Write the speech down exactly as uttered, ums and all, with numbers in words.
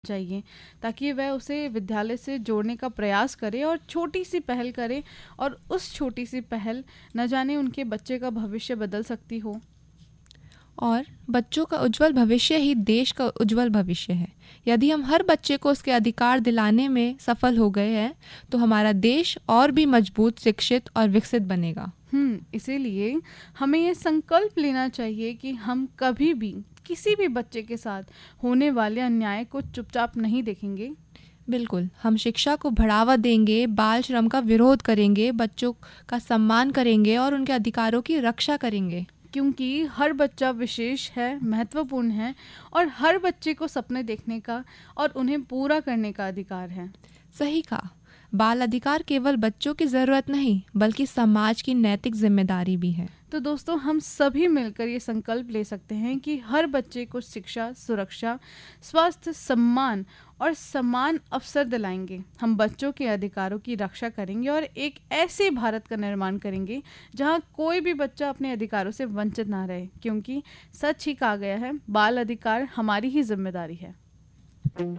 चाहिए ताकि वह उसे विद्यालय से जोड़ने का प्रयास करे और छोटी सी पहल करे, और उस छोटी सी पहल न जाने उनके बच्चे का भविष्य बदल सकती हो। और बच्चों का उज्जवल भविष्य ही देश का उज्जवल भविष्य है। यदि हम हर बच्चे को उसके अधिकार दिलाने में सफल हो गए हैं तो हमारा देश और भी मजबूत, शिक्षित और विकसित बनेगा। हम्म इसीलिए हमें ये संकल्प लेना चाहिए कि हम कभी भी किसी भी बच्चे के साथ होने वाले अन्याय को चुपचाप नहीं देखेंगे। बिल्कुल, हम शिक्षा को बढ़ावा देंगे, बाल श्रम का विरोध करेंगे, बच्चों का सम्मान करेंगे और उनके अधिकारों की रक्षा करेंगे। क्योंकि हर बच्चा विशेष है, महत्वपूर्ण है, और हर बच्चे को सपने देखने का और उन्हें पूरा करने का अधिकार है। सही कहा। बाल अधिकार केवल बच्चों की ज़रूरत नहीं बल्कि समाज की नैतिक जिम्मेदारी भी है। तो दोस्तों, हम सभी मिलकर ये संकल्प ले सकते हैं कि हर बच्चे को शिक्षा, सुरक्षा, स्वास्थ्य, सम्मान और समान अवसर दिलाएंगे। हम बच्चों के अधिकारों की रक्षा करेंगे और एक ऐसे भारत का निर्माण करेंगे जहां कोई भी बच्चा अपने अधिकारों से वंचित ना रहे, क्योंकि सच ही कहा गया है, बाल अधिकार हमारी ही जिम्मेदारी है।